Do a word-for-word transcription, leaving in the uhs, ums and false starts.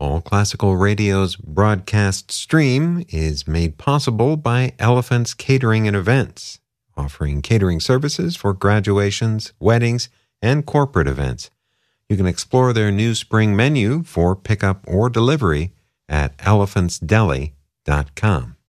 All Classical Radio's broadcast stream is made possible by Elephant's Catering and Events, offering catering services for graduations, weddings, and corporate events. You can explore their new spring menu for pickup or delivery at elephants deli dot com.